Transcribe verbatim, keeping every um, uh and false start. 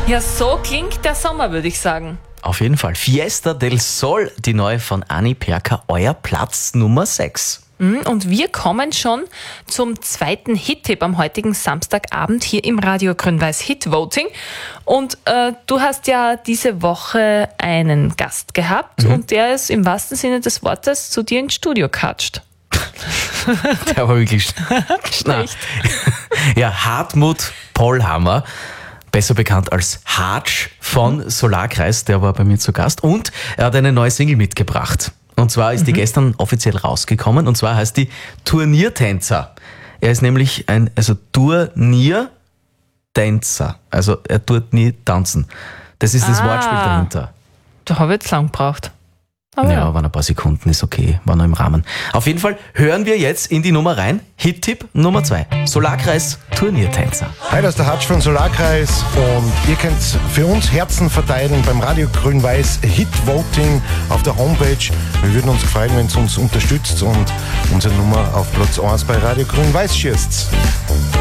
Ja, so klingt der Sommer, würde ich sagen. Auf jeden Fall. Fiesta del Sol, die neue von Anni Perka, euer Platz Nummer sechs. Und wir kommen schon zum zweiten Hit-Tipp am heutigen Samstagabend hier im Radio Grün-Weiß Hit Voting. Und äh, du hast ja diese Woche einen Gast gehabt mhm. und der ist im wahrsten Sinne des Wortes zu dir ins Studio katscht. Der war wirklich schlecht. Ja, Hartmut Pollhammer, besser bekannt als Hartsch von Solarkreis, der war bei mir zu Gast und er hat eine neue Single mitgebracht. Und zwar ist mhm. die gestern offiziell rausgekommen und zwar heißt die Turniertänzer. Er ist nämlich ein also Turniertänzer, also er tut nie tanzen. Das ist das Ah. Wortspiel dahinter. Da habe ich jetzt lang gebraucht. Aber Ja, ja. waren ein paar Sekunden, ist okay, war noch im Rahmen. Auf jeden Fall hören wir jetzt in die Nummer rein. Hit-Tipp Nummer zwei. Solarkreis Turniertänzer. Hi, das ist der Hatsch von Solarkreis und ihr könnt für uns Herzen verteilen beim Radio Grün-Weiß Hit Voting auf der Homepage. Wir würden uns freuen, wenn ihr uns unterstützt und unsere Nummer auf Platz eins bei Radio Grün-Weiß schießt.